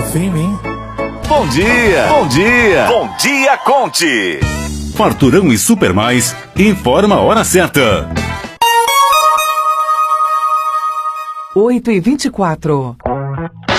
Vem, vem. Bom dia! Bom dia! Bom dia, Conte! Farturão e Super Mais informa a hora certa. 8h24.